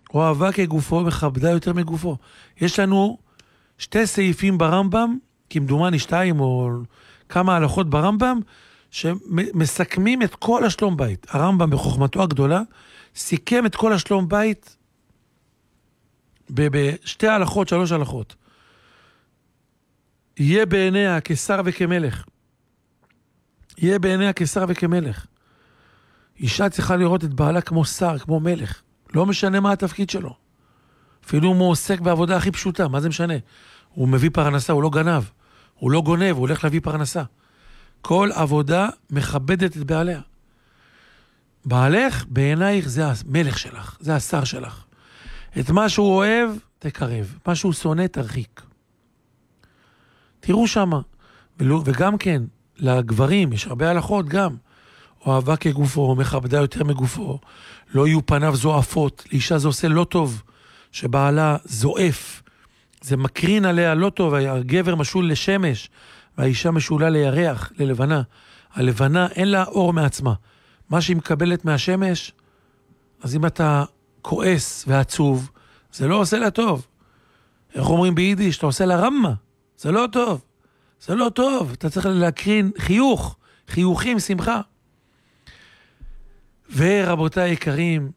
אוהבה כגופו מכבדה יותר מגופו. יש לנו שתי סעיפים ברמב"ם, כמדומני 2 או כמה הלכות ברמב"ם, שמסכמים את כל השלום בית. הרמב"ם בחוכמתו הגדולה, סיכם את כל השלום בית בשתי הלכות, 3 הלכות. יהיה בעיניה כשר וכמלך. יהיה בעיניה כשר וכמלך. אישה צריכה לראות את בעלה כמו שר, כמו מלך. לא משנה מה התפקיד שלו. אפילו אם הוא עוסק בעבודה הכי פשוטה, מה זה משנה? הוא מביא פרנסה, הוא לא גנב. הוא לא גונב, הוא הולך להביא פרנסה. כל עבודה מכבדת את בעליה. בעלך, בעינייך, זה המלך שלך, זה השר שלך. את מה שהוא אוהב, תקרב. מה שהוא שונא, תרחיק. תראו שמה. וגם כן, לגברים, יש הרבה הלכות גם. אוהבה כגופו, מכבדה יותר מגופו. לא יהיו פניו זועפות. לאישה זה עושה לא טוב. שבעלה זועף. זה מקרין עליה לא טוב. הגבר משול לשמש. והאישה משולה לירח, ללבנה. הלבנה אין לה אור מעצמה. מה שהיא מקבלת מהשמש, אז אם אתה כועס ועצוב, זה לא עושה לה טוב. איך אומרים ביידיש? אתה עושה לה רמה. זה לא טוב. זה לא טוב. אתה צריך להקרין חיוך. חיוכים, שמחה. ורבותיי יקרים,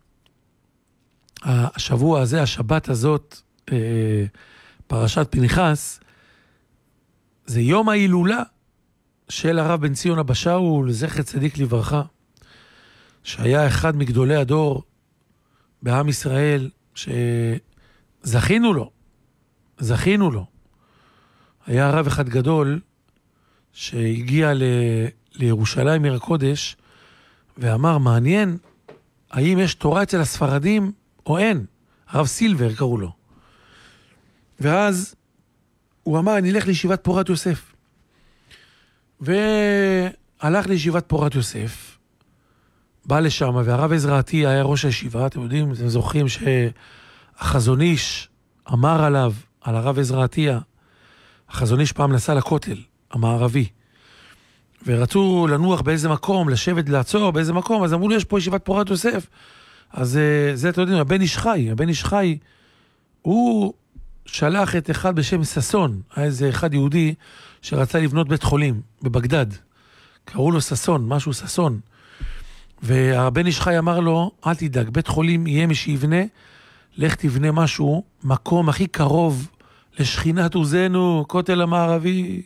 השבוע הזה, השבת הזאת, פרשת פנחס, זה יום ההילולה של הרב בן ציון אבא שאול, זכר צדיק לברכה, שהיה אחד מגדולי הדור בעם ישראל, שזכינו לו. זכינו לו. היה הרב אחד גדול שהגיע לירושלים עיר הקודש, ואמר, מעניין, האם יש תורה אצל הספרדים או אין? הרב סילבר קראו לו. ואז הוא אמר, אני אלך לישיבת פורת יוסף. והלך לישיבת פורת יוסף, בא לשם, והרב עזרא עטיה היה ראש הישיבה. אתם יודעים, אתם זוכרים שהחזון איש אמר עליו, על הרב עזרא עטיה, החזון איש פעם נסע לכותל המערבי, ורצו לנוח באיזה מקום, לשבת, לעצור באיזה מקום, אז אמרו לו, יש פה ישיבת פורת יוסף. אז זה, אתם יודעים, הבן איש חי, הוא שלח את אחד בשם ססון, היה איזה אחד יהודי שרצה לבנות בית חולים בבגדד. קראו לו ססון, משהו ססון. והבן איש חי אמר לו, אל תדאג, בית חולים יהיה מי שיבנה, לך תבנה משהו, מקום הכי קרוב לשכינת עוזנו, כותל המערבי.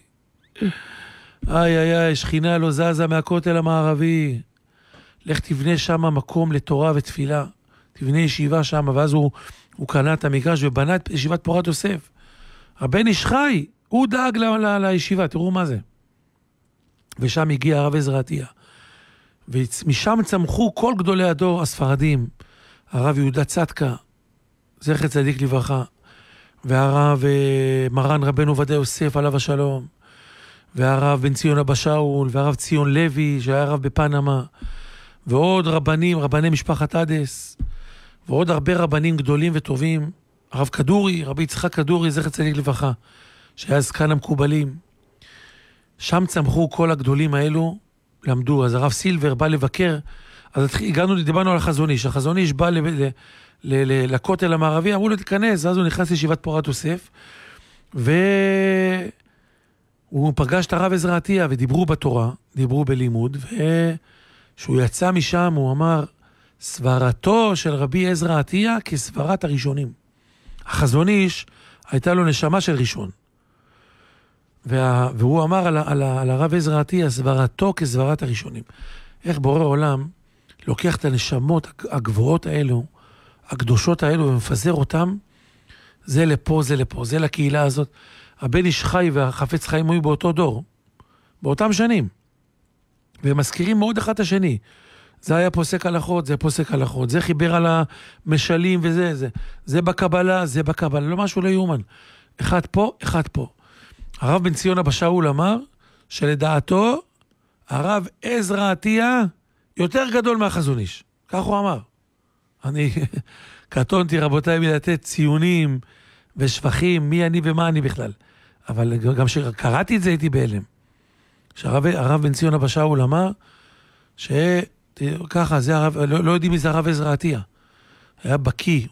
איי, שכינה לא זזה מהכותל המערבי. לך תבנה שם מקום לתורה ותפילה. תבנה ישיבה שם, ואז הוא קנה את המגרש ובנה את ישיבת פורת יוסף. הבן איש חי, הוא דאג לישיבה, תראו מה זה. ושם הגיע הרב עזרא עטיה. ומשם צמחו כל גדולי הדור הספרדים. הרב יהודה צדקה, זכר צדיק לברכה, והרב מרן רבנו עובדיה יוסף עליו השלום, והרב בן ציון אבא שאול, והרב ציון לוי שהיה רב בפנמה, ועוד רבנים, רבני משפחת אדס, ועוד הרבה רבנים גדולים וטובים, הרב כדורי, רבי יצחק כדורי, זכר צדיק לברכה, שהיה זקן המקובלים. שם צמחו כל הגדולים האלו, למדו. אז הרב סילבר בא לבקר, אז דיברנו על החזון איש. החזון איש בא לכותל המערבי, אמרו לו תיכנס, אז הוא נכנס לישיבת פורת יוסף, והוא פגש את הרב עזרא עטיה, ודיברו בתורה, דיברו בלימוד, וכשהוא יצא משם, הוא אמר, סברתו של רבי עזרא עטיה כסברת הראשונים. החזון איש הייתה לו נשמה של ראשון. והוא אמר על הרב עזרא עטיה, סברתו כסברת הראשונים. איך בורא עולם לוקח את הנשמות הגבוהות האלו, הקדושות האלו, ומפזר אותם, זה לפה, זה לפה, זה לקהילה הזאת. הבן איש חי והחפץ חיים היו באותו דור, באותם שנים. והם מזכירים מאוד אחד השני. זה היה פוסק הלכות, זה פוסק הלכות, זה חיבר על המשלים וזה, זה בקבלה, זה בקבלה, לא משהו לא יאומן. אחד פה, אחד פה. הרב בן ציון אבא שאול אמר, שלדעתו, הרב עזרא עטיה יותר גדול מהחזון איש. כך הוא אמר. אני קטונתי רבותיי מלתת ציונים ושבחים, מי אני ומה אני בכלל. אבל גם שקראתי את זה הייתי בהלם. שהרב בן ציון אבא שאול אמר, שככה, לא יודעים מי זה הרב עזרא עטיה. היה בקי,